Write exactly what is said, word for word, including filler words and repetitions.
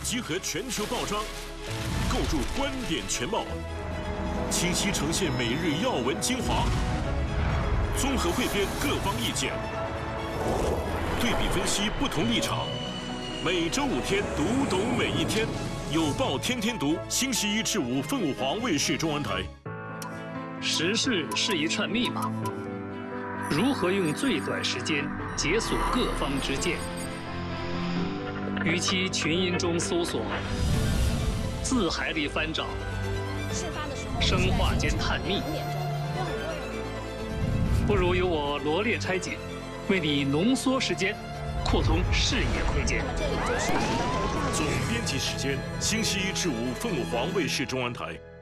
集合全球报章，构筑观点全貌，清晰呈现每日要闻精华，综合汇编各方意见，对比分析不同立场。每周五天，读懂每一天。有报天天读，星期一至五凤凰卫视中文台。 时事是一串密码，如何用最短时间解锁各方之见？与其群音中搜索，字海里翻找，生化间探秘，不如由我罗列拆解，为你浓缩时间，扩通视野空间。 总编辑时间：星期一至五凤凰卫视中文台。